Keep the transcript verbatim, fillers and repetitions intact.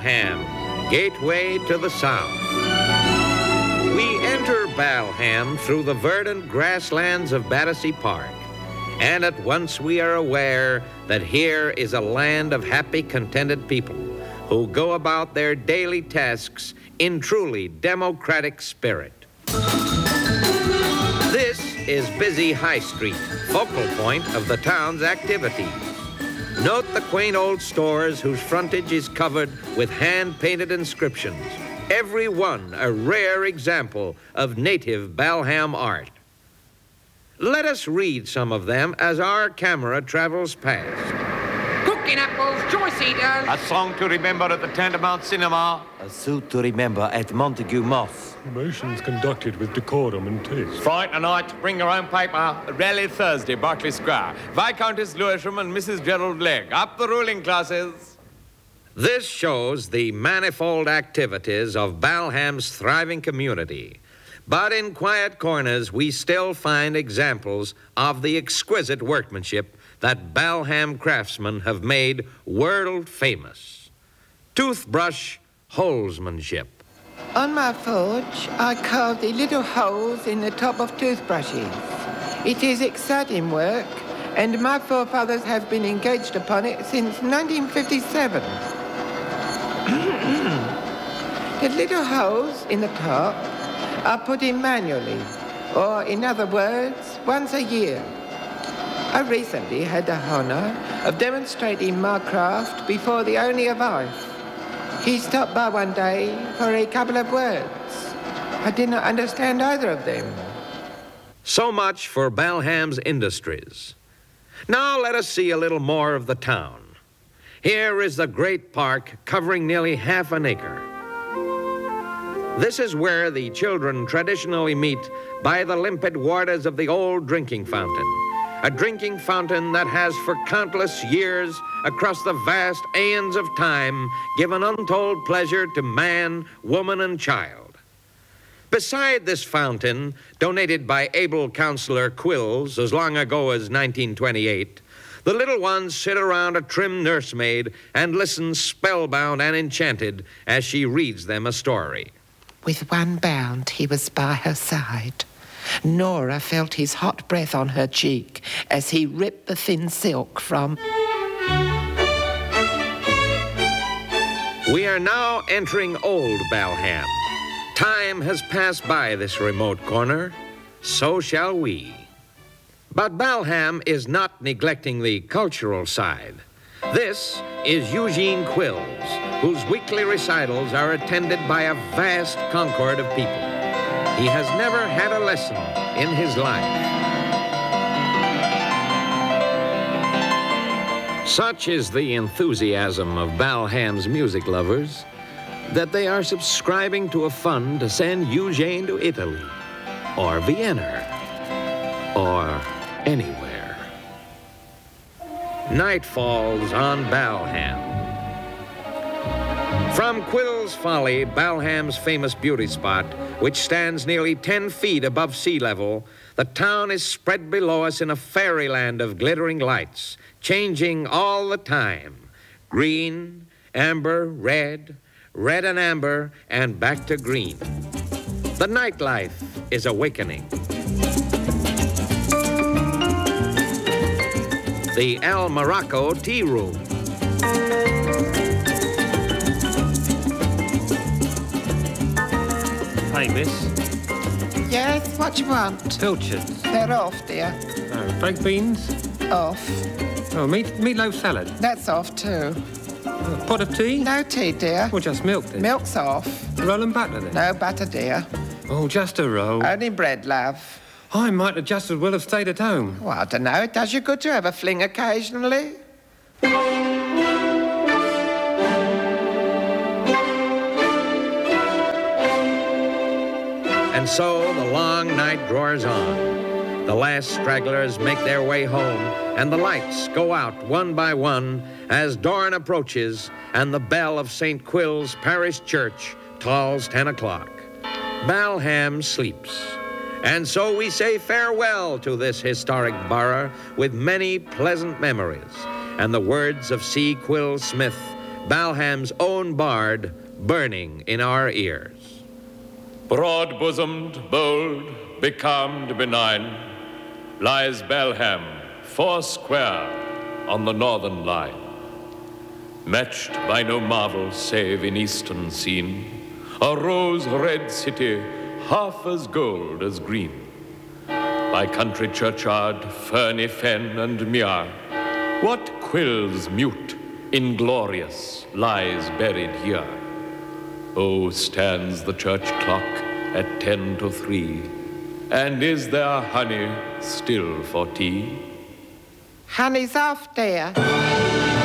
Balham, gateway to the south. We enter Balham through the verdant grasslands of Battersea Park, and at once we are aware that here is a land of happy, contented people who go about their daily tasks in truly democratic spirit. This is busy High Street, focal point of the town's activities. Note the quaint old stores whose frontage is covered with hand-painted inscriptions, every one a rare example of native Balham art. Let us read some of them as our camera travels past. Cooking apples, choice eaters. A song to remember at the Tantamount Cinema. A suit to remember at Montague Moss. Motions conducted with decorum and taste. Fright tonight, bring your own paper. Rally Thursday, Berkeley Square. Viscountess Lewisham and Missus Gerald Legg. Up the ruling classes. This shows the manifold activities of Balham's thriving community. But in quiet corners, we still find examples of the exquisite workmanship that Balham craftsmen have made world famous. Toothbrush holesmanship. On my forge, I carved the little holes in the top of toothbrushes. It is exciting work, and my forefathers have been engaged upon it since nineteen fifty-seven. The little holes in the top are put in manually, or in other words, once a year. I recently had the honor of demonstrating my craft before the owner of Ife. He stopped by one day for a couple of words. I did not understand either of them. So much for Balham's industries. Now let us see a little more of the town. Here is the great park covering nearly half an acre. This is where the children traditionally meet by the limpid waters of the old drinking fountain, a drinking fountain that has for countless years across the vast aeons of time given untold pleasure to man, woman, and child. Beside this fountain, donated by able Councillor Quills as long ago as nineteen twenty-eight, the little ones sit around a trim nursemaid and listen spellbound and enchanted as she reads them a story. With one bound, he was by her side. Nora felt his hot breath on her cheek as he ripped the thin silk from... We are now entering Old Balham. Time has passed by this remote corner. So shall we. But Balham is not neglecting the cultural side. This is Eugene Quills, whose weekly recitals are attended by a vast concord of people. He has never had a lesson in his life. Such is the enthusiasm of Balham's music lovers that they are subscribing to a fund to send Eugene to Italy, or Vienna, or anywhere. Night falls on Balham. From Quill's Folly, Balham's famous beauty spot, which stands nearly ten feet above sea level, the town is spread below us in a fairyland of glittering lights, changing all the time. Green, amber, red, red and amber, and back to green. The nightlife is awakening. The El Morocco Tea Room. Hey, miss. Yes, what you want? Pilchards. They're off, dear. Oh, baked beans. Off. Oh, meat, meatloaf salad. That's off, too. A pot of tea? No tea, dear. Or just milk, then? Milk's off. Roll and butter, then? No butter, dear. Oh, just a roll. Only bread, love. I might have just as well have stayed at home. Well, I don't know. It does you good to have a fling occasionally. And so the long night draws on. The last stragglers make their way home, and the lights go out one by one as dawn approaches and the bell of Saint Quill's Parish Church tolls ten o'clock. Balham sleeps. And so we say farewell to this historic borough with many pleasant memories and the words of C. Quill Smith Balham's own bard, burning in our ears. Broad-bosomed, bold, becalmed, benign, lies Balham, four square, on the northern line. Matched by no marvel save in eastern scene, a rose-red city, half as gold as green. By country churchyard, ferny fen and mere, what quills mute, inglorious, lies buried here? Oh, stands the church clock at ten to three, and is there honey still for tea? Honey's off there.